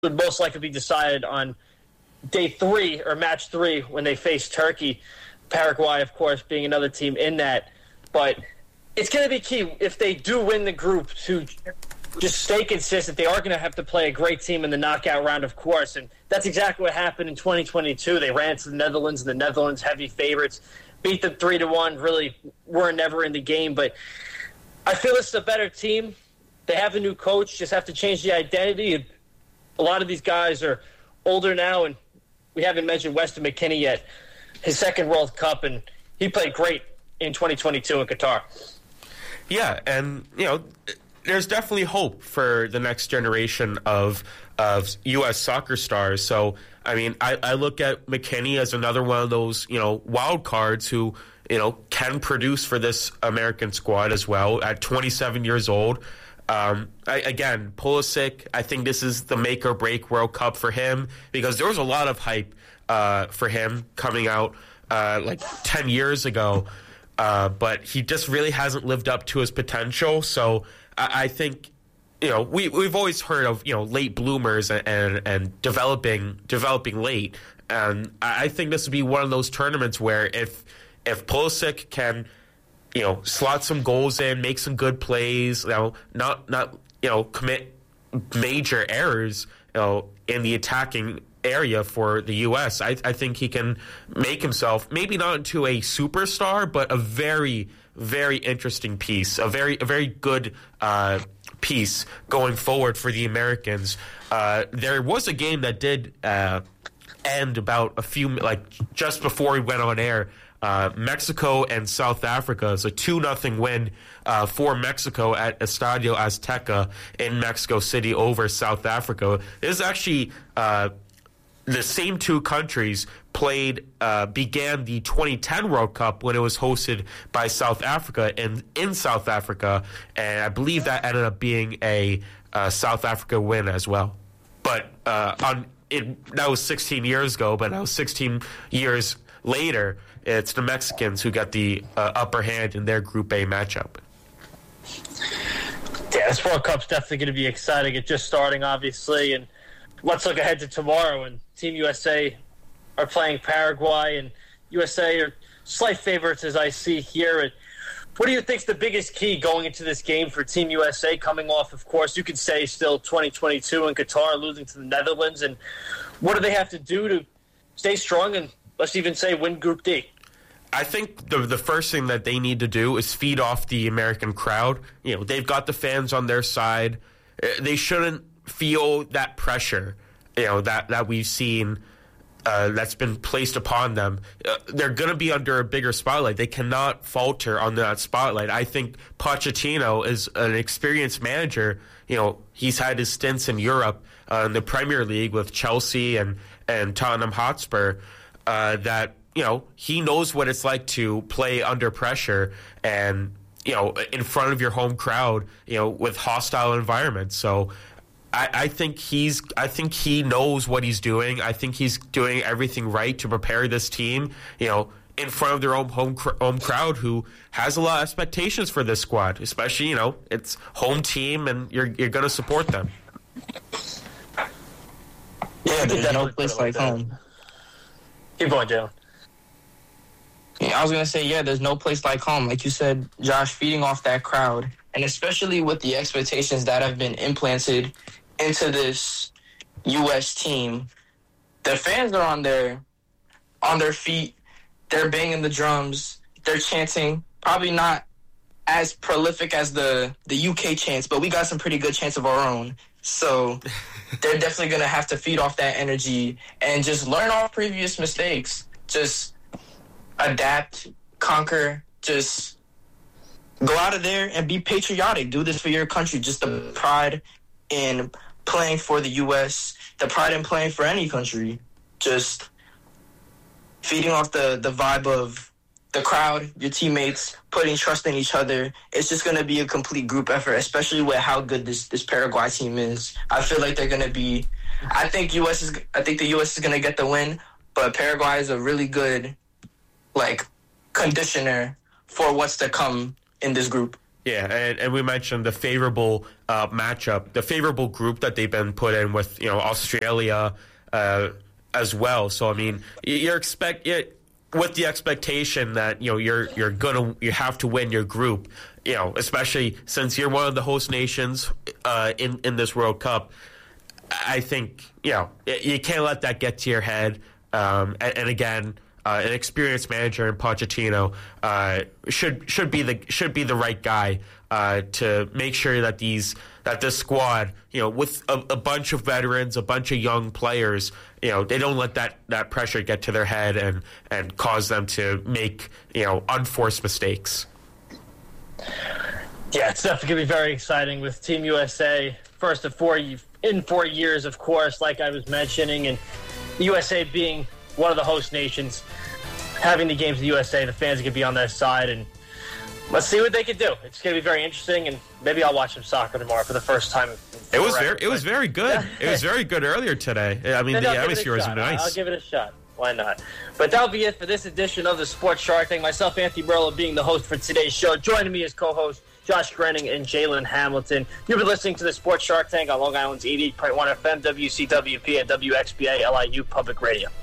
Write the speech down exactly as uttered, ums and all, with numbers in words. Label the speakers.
Speaker 1: would most likely be decided on day three or match three when they face Turkey. Paraguay, of course, being another team in that. But it's going to be key if they do win the group to just stay consistent. They are going to have to play a great team in the knockout round, of course. And that's exactly what happened in twenty twenty-two. They ran to the Netherlands, and the Netherlands, heavy favorites, beat them three to one, really were never in the game. But I feel this is a better team. They have a new coach, just have to change the identity. A lot of these guys are older now, and we haven't mentioned Weston McKennie yet. His second World Cup, and he played great in twenty twenty-two in Qatar.
Speaker 2: Yeah, and, you know, there's definitely hope for the next generation of of U S soccer stars. So, I mean, I, I look at McKennie as another one of those, you know, wild cards who, you know, can produce for this American squad as well at twenty-seven years old. Um, I, again, Pulisic, I think this is the make or break World Cup for him because there was a lot of hype uh, for him coming out uh, like ten years ago, uh, but he just really hasn't lived up to his potential. So I, I think, you know, we we've always heard of, you know, late bloomers and and, and developing developing late, and I, I think this would be one of those tournaments where if if Pulisic can, you know, slot some goals in, make some good plays, you know, not not you know commit major errors, you know, in the attacking area for the U S. I, I think he can make himself maybe not into a superstar, but a very very interesting piece, a very a very good uh, piece going forward for the Americans. Uh, there was a game that did uh, end about a few like just before we went on air. Uh, Mexico and South Africa is a two nothing win uh, for Mexico at Estadio Azteca in Mexico City over South Africa. This is actually uh, the same two countries played, uh, began the twenty ten World Cup when it was hosted by South Africa and in South Africa, and I believe that ended up being a uh, South Africa win as well. But uh, on it, that was sixteen years ago, but that was sixteen years later. It's the Mexicans who got the uh, upper hand in their Group A matchup.
Speaker 1: Yeah, this World Cup's definitely going to be exciting. It's just starting, obviously, and let's look ahead to tomorrow. And Team U S A are playing Paraguay, and U S A are slight favorites, as I see here. And what do you think is the biggest key going into this game for Team U S A, coming off, of course, you could say still twenty twenty-two in Qatar, losing to the Netherlands? And what do they have to do to stay strong and let's even say win Group D?
Speaker 2: I think the the first thing that they need to do is feed off the American crowd. You know, they've got the fans on their side. They shouldn't feel that pressure, you know, that, that we've seen uh, that's been placed upon them. Uh, they're going to be under a bigger spotlight. They cannot falter under that spotlight. I think Pochettino is an experienced manager. You know, he's had his stints in Europe, uh, in the Premier League with Chelsea and, and Tottenham Hotspur, uh, that, you know, he knows what it's like to play under pressure and, you know, in front of your home crowd, you know, with hostile environments. So I, I think he's, I think he knows what he's doing. I think he's doing everything right to prepare this team, you know, in front of their own home home crowd who has a lot of expectations for this squad, especially, you know, it's home team and you're you're going to support them.
Speaker 3: Yeah, there's no place like home.
Speaker 1: Keep going, Jalen.
Speaker 3: Yeah, I was going to say, yeah, there's no place like home. Like you said, Josh, feeding off that crowd, and especially with the expectations that have been implanted into this U S team, the fans are on their, on their feet. They're banging the drums. They're chanting. Probably not as prolific as the, the U K chants, but we got some pretty good chants of our own. So they're definitely going to have to feed off that energy and just learn off previous mistakes. Just adapt, conquer, just go out of there and be patriotic. Do this for your country. Just the pride in playing for the U S, the pride in playing for any country. Just feeding off the, the vibe of the crowd, your teammates, putting trust in each other. It's just going to be a complete group effort, especially with how good this, this Paraguay team is. I feel like they're going to be – I think U S is. I think the U S is going to get the win, but Paraguay is a really good – like, conditioner for what's to come in this group.
Speaker 2: Yeah, and, and we mentioned the favorable uh, matchup, the favorable group that they've been put in with, you know, Australia uh, as well. So I mean, you're expect it with the expectation that you know you're you're gonna you have to win your group. You know, especially since you're one of the host nations uh, in in this World Cup. I think you know you can't let that get to your head. Um, and, and again. Uh, an experienced manager in Pochettino uh, should should be the should be the right guy uh, to make sure that these that this squad, you know, with a, a bunch of veterans, a bunch of young players, you know, they don't let that, that pressure get to their head and, and cause them to make, you know, unforced mistakes.
Speaker 1: Yeah, it's definitely going to be very exciting with Team U S A. First of four in four years, of course, like I was mentioning, and the U S A being one of the host nations, having the games in the U S A, the fans are going to be on their side, and let's see what they can do. It's going to be very interesting, and maybe I'll watch some soccer tomorrow for the first time.
Speaker 2: It was very, it was very good. It was very good earlier today. I mean,
Speaker 1: Then
Speaker 2: the
Speaker 1: I'll give it a
Speaker 2: atmosphere was
Speaker 1: shot.
Speaker 2: nice.
Speaker 1: I'll give it a shot. Why not? But that'll be it for this edition of the Sports Shark Tank. Myself, Anthony Burlow, being the host for today's show. Joining me as co-host, Josh Grenning and Jalen Hamilton. You've been listening to the Sports Shark Tank on Long Island's eighty-eight point one F M, W C W P, and W X B A L I U Public Radio.